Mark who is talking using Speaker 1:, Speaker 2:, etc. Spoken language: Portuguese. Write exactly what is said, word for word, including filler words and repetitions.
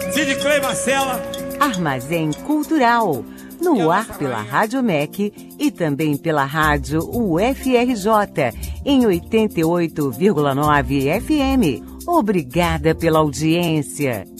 Speaker 1: Cid Clay Marcela.
Speaker 2: Armazém Cultural, no ar pela Rádio M E C e também pela Rádio U F R J, em oitenta e oito vírgula nove F M. Obrigada pela audiência.